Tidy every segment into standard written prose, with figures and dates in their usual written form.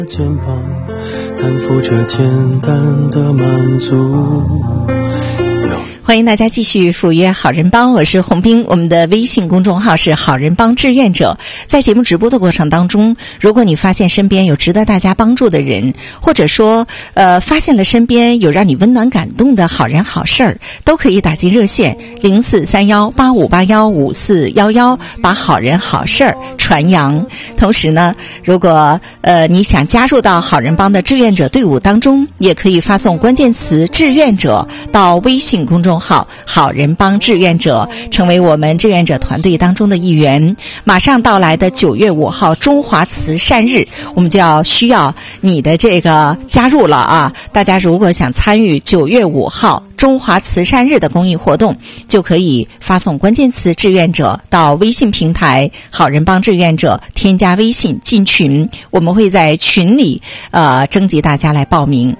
肩膀担负着简单的满足。 欢迎大家继续赴约好人帮，我是洪斌，我们的微信公众号是好人帮志愿者。在节目直播的过程当中，如果你发现身边有值得大家帮助的人，或者说发现了身边有让你温暖感动的好人好事儿，都可以打进热线043185815411，把好人好事儿传扬。同时呢，如果你想加入到好人帮的志愿者队伍当中，也可以发送关键词志愿者到微信公众号好人帮志愿者，成为我们志愿者团队当中的一员。马上到来的9月5号中华慈善日，我们就要需要你的这个加入了啊！大家如果想参与9月5号中华慈善日的公益活动，就可以发送关键词志愿者到微信平台好人帮志愿者，添加微信进群，我们会在群里征集大家来报名。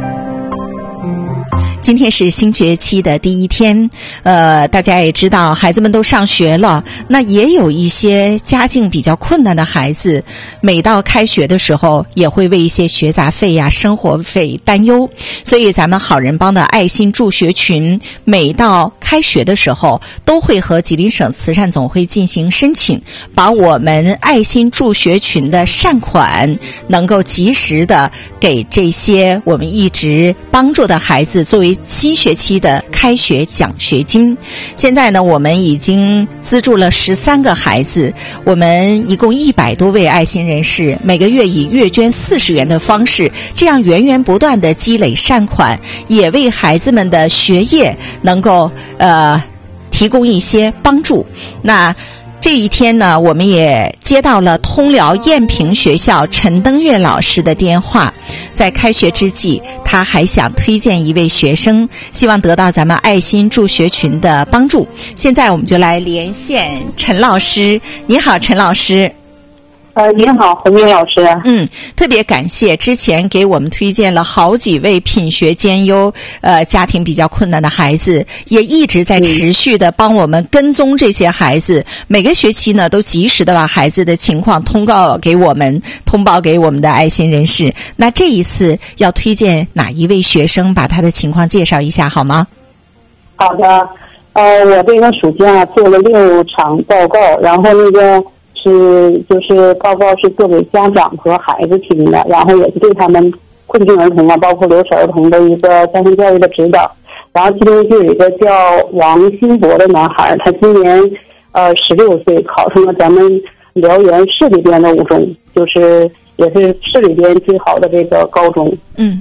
今天是新学期的第一天，大家也知道孩子们都上学了，那也有一些家境比较困难的孩子，每到开学的时候也会为一些学杂费呀、生活费担忧，所以咱们好人帮的爱心助学群每到开学的时候都会和吉林省慈善总会进行申请，把我们爱心助学群的善款能够及时的给这些我们一直帮助的孩子作为新学期的开学奖学金。现在呢，我们已经资助了13个孩子，我们一共100多位爱心人士，每个月以月捐40元的方式，这样源源不断的积累善款，也为孩子们的学业能够提供一些帮助。那这一天呢，我们也接到了通辽燕平学校陈登月老师的电话，在开学之际，他还想推荐一位学生，希望得到咱们爱心助学群的帮助。现在我们就来连线陈老师。你好，陈老师。 您好，洪明老师。 特别感谢之前给我们推荐了好几位品学兼优家庭比较困难的孩子，也一直在持续的帮我们跟踪这些孩子，每个学期呢都及时的把孩子的情况通报给我们的爱心人士。那这一次要推荐哪一位学生，把他的情况介绍一下好吗？ 好的，我这个暑假做了6场报告，然后那个就是报告是做给家长和孩子听的，然后也是对他们困境儿童啊，包括留守儿童的一个家庭教育的指导。然后其中就有一个叫王新博的男孩，他今年16岁，考上了咱们辽源市里边的5中，就是也是市里边最好的这个高中。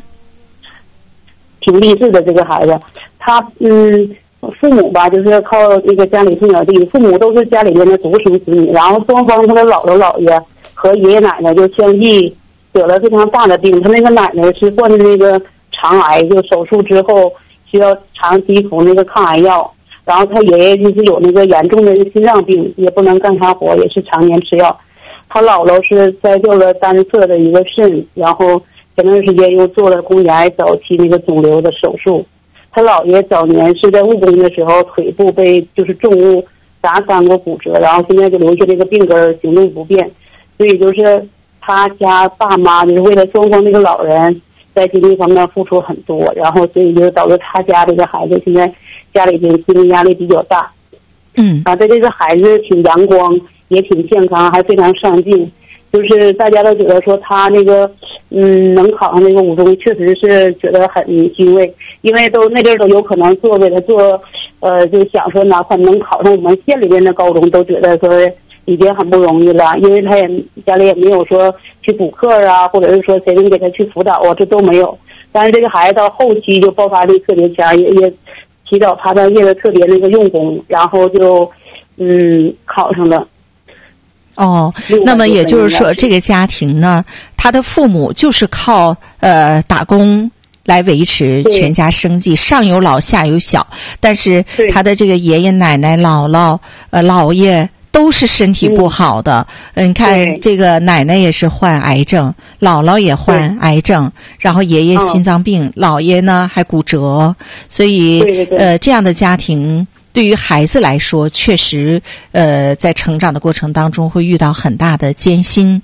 挺励志的这个孩子。他父母吧，就是靠这个家里种点地，父母都是家里边的独生子女，然后双方他的姥姥姥爷和爷爷奶奶就相继得了非常大的病。他那个奶奶是患的那个肠癌，就手术之后需要长期服那个抗癌药，然后他爷爷就是有那个严重的心脏病，也不能干啥活，也是常年吃药。他姥姥是摘掉了单侧的一个肾，然后前段时间又做了宫颈癌早期那个肿瘤的手术。他姥爷早年是在务工的时候腿部被就是重物砸伤过骨折，然后现在就留下这个病根，行动不便，所以就是他家爸妈就是为了双方这个老人在经济方面付出很多，然后所以就导致他家这个孩子现在家里边心理压力比较大。这个孩子挺阳光，也挺健康，还非常上进，就是大家都觉得说他那个能考上那个5中，确实是觉得很欣慰，因为都那阵都有可能为了做就想说哪怕能考上我们县里边的高中，都觉得说已经很不容易了，因为他也家里也没有说去补课啊，或者是说谁能给他去辅导啊，这都没有。但是这个孩子到后期就爆发力特别强，也祈祷他的业的特别那个用功，然后就考上了。 那么也就是说，这个家庭呢，他的父母就是靠打工来维持全家生计，上有老下有小，但是他的这个爷爷奶奶、姥姥、姥爷都是身体不好的。你看这个奶奶也是患癌症，姥姥也患癌症，然后爷爷心脏病，姥爷呢还骨折，所以这样的家庭对于孩子来说，确实在成长的过程当中会遇到很大的艰辛，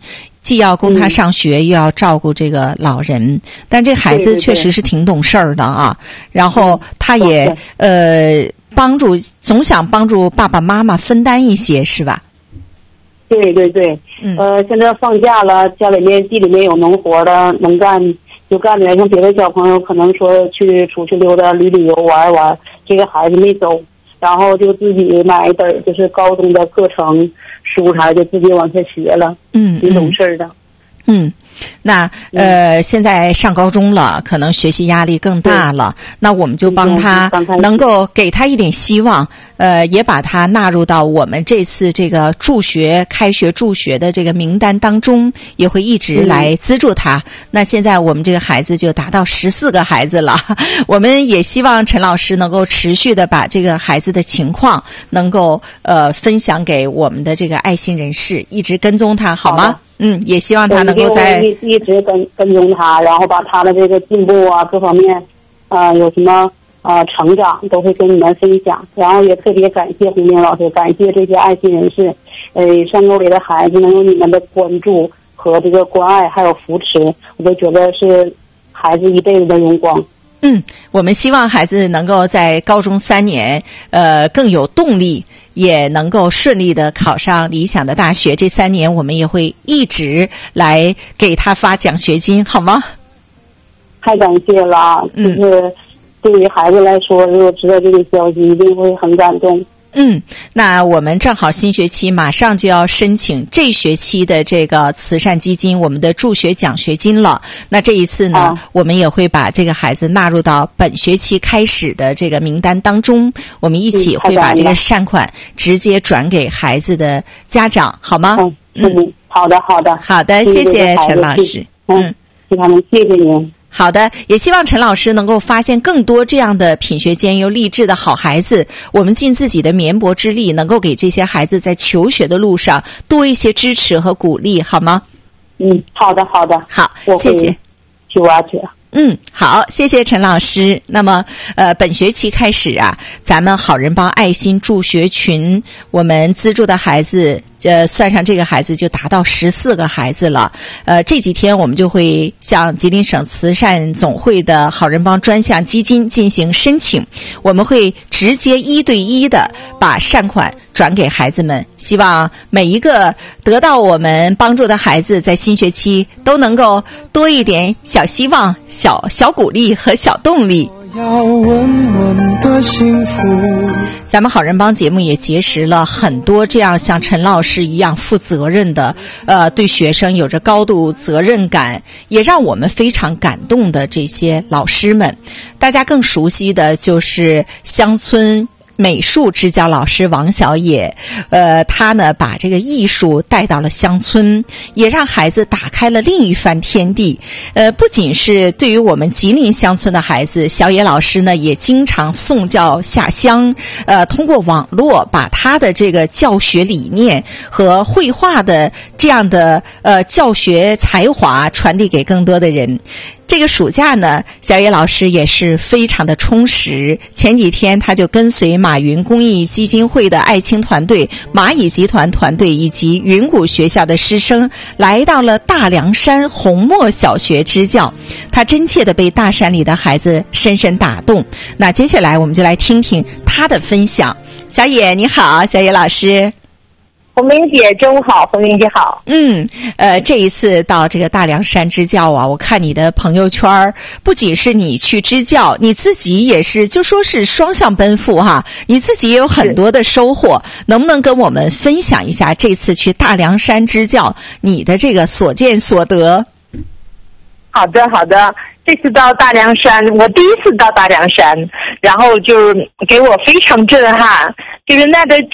既要供他上学，又要照顾这个老人。但这孩子确实是挺懂事儿的啊。然后他也总想帮助爸爸妈妈分担一些，是吧？ 对对对，现在放假了，家里面地里面有农活的，能干就干点。像别的小朋友可能说出去溜达、旅游玩玩，这个孩子没走，然后就自己买一本就是高中的课程书啥，就自己往下学了。挺懂事的。 那现在上高中了，可能学习压力更大了，那我们就帮他能够给他一点希望，也把他纳入到我们这次这个开学助学的这个名单当中，也会一直来资助他。那现在我们这个孩子就达到14个孩子了，我们也希望陈老师能够持续的把这个孩子的情况能够分享给我们的这个爱心人士，一直跟踪他，好吗？也希望他能够在一直跟踪他，然后把他的这个进步啊各方面有什么成长都会跟你们分享。然后也特别感谢洪明老师，感谢这些爱心人士，山沟里的孩子能有你们的关注和这个关爱还有扶持，我都觉得是孩子一辈子的荣光。 我们希望孩子能够在高中3年更有动力，也能够顺利的考上理想的大学。这3年我们也会一直来给他发奖学金，好吗？ 太感谢了，就是对于孩子来说，如果知道这个消息，一定会很感动。 那我们正好新学期马上就要申请这学期的这个慈善基金，我们的助学奖学金了。那这一次呢，我们也会把这个孩子纳入到本学期开始的这个名单当中，我们一起会把这个善款直接转给孩子的家长，好吗？ 好的， 谢谢陈老师。 谢谢您。 好的，也希望陈老师能够发现更多这样的品学兼优、励志的好孩子。我们尽自己的绵薄之力，能够给这些孩子在求学的路上多一些支持和鼓励，好吗？ 好的。 好，谢谢。 去挖掘。 好，谢谢陈老师。那么，本学期开始啊，咱们好人帮爱心助学群，我们资助的孩子，算上这个孩子就达到14个孩子了。这几天我们就会向吉林省慈善总会的好人帮专项基金进行申请，我们会直接1对1的把善款转给孩子们，希望每一个得到我们帮助的孩子在新学期都能够多一点小希望、小鼓励和小动力。 要稳稳的幸福。 咱们好人帮节目也结识了很多这样像陈老师一样负责任的，对学生有着高度责任感，也让我们非常感动的这些老师们。大家更熟悉的就是乡村美术支教老师王小野，他呢把这个艺术带到了乡村，也让孩子打开了另一番天地。不仅是对于我们吉林乡村的孩子，小野老师呢也经常送教下乡，通过网络把他的这个教学理念和绘画的这样的教学才华传递给更多的人。这个暑假呢，小野老师也是非常的充实。前几天他就跟随马云公益基金会的爱青团队、蚂蚁集团团队以及云谷学校的师生，来到了大凉山红墨小学支教。他真切地被大山里的孩子深深打动。那接下来我们就来听听他的分享。小野你好，小野老师。 红明姐中午好，红明姐好。 这一次到这个大凉山支教啊，我看你的朋友圈，不仅是你去支教，你自己也是就说是双向奔赴哈，你自己也有很多的收获，能不能跟我们分享一下这次去大凉山支教你的这个所见所得？ 好的，这次到大凉山，我第一次到大凉山，然后就是给我非常震撼，就是那个